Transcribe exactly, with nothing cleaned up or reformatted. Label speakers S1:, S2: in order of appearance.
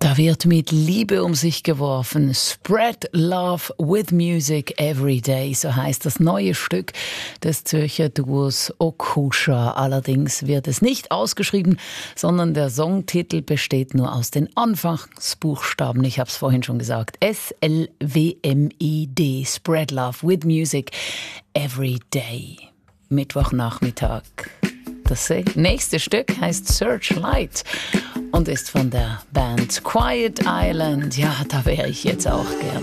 S1: Da wird mit Liebe um sich geworfen. Spread Love with Music Every Day, so heißt das neue Stück des Zürcher Duos Okusha. Allerdings wird es nicht ausgeschrieben, sondern der Songtitel besteht nur aus den Anfangsbuchstaben. Ich habe es vorhin schon gesagt. S L W M I D. Spread Love with Music Every Day. Mittwochnachmittag. Das nächste Stück heißt Searchlight und ist von der Band Quiet Island. Ja, da wäre ich jetzt auch gern.